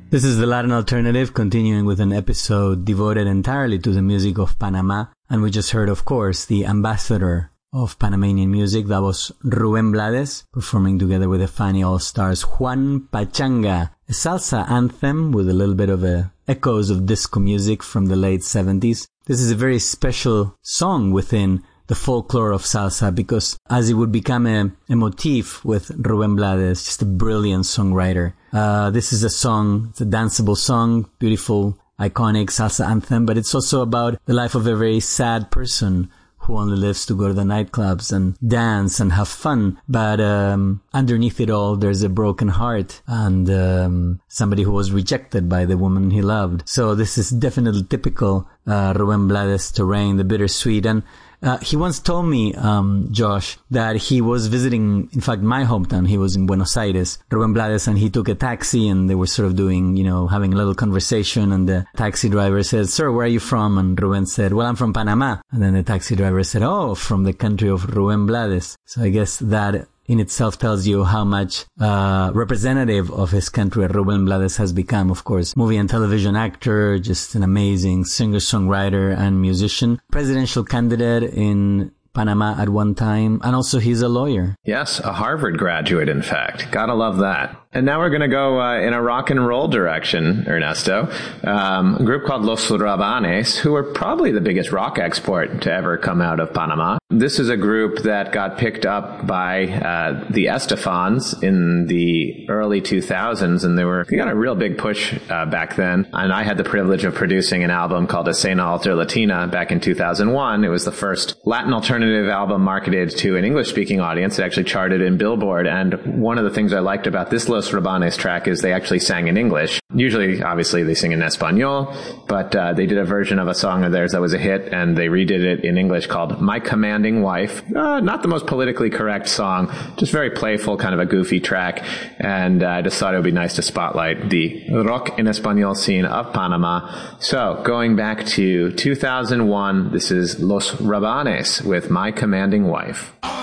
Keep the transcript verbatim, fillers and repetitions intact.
This is the Latin Alternative, continuing with an episode devoted entirely to the music of Panama. And we just heard, of course, the ambassador of Panamanian music. That was Rubén Blades, performing together with the Fania All-Stars Juan Pachanga, a salsa anthem with a little bit of a echoes of disco music from the late seventies. This is a very special song within the folklore of salsa because as it would become a, a motif with Rubén Blades, just a brilliant songwriter. Uh, this is a song, it's a danceable song, beautiful, iconic salsa anthem, but it's also about the life of a very sad person who only lives to go to the nightclubs and dance and have fun. But um, underneath it all, there's a broken heart and um, somebody who was rejected by the woman he loved. So this is definitely typical uh, Rubén Blades terrain, the bittersweet. And Uh, he once told me, um, Josh, that he was visiting, in fact, my hometown. He was in Buenos Aires, Rubén Blades, and he took a taxi and they were sort of doing, you know, having a little conversation. And the taxi driver said, "Sir, where are you from?" And Rubén said, "Well, I'm from Panama." And then the taxi driver said, "Oh, from the country of Rubén Blades." So I guess that in itself tells you how much uh representative of his country Rubén Blades has become. Of course, movie and television actor, just an amazing singer-songwriter and musician, presidential candidate in Panama at one time, and also he's a lawyer. Yes, a Harvard graduate, in fact. Gotta love that. And now we're going to go uh, in a rock and roll direction, Ernesto. Um, a group called Los Rabanes, who are probably the biggest rock export to ever come out of Panama. This is a group that got picked up by uh, the Estefans in the early two thousands, and they were they got a real big push uh, back then. And I had the privilege of producing an album called Escena Alter Latina back in two thousand one. It was the first Latin alternative album marketed to an English-speaking audience. It actually charted in Billboard, and one of the things I liked about this Los Rabanes track is they actually sang in English. Usually, obviously, they sing in Espanol, but uh, they did a version of a song of theirs that was a hit, and they redid it in English called My Commanding Wife. Uh, not the most politically correct song, just very playful, kind of a goofy track, and uh, I just thought it would be nice to spotlight the rock en Espanol scene of Panama. So, going back to two thousand one, this is Los Rabanes with My Commanding Wife.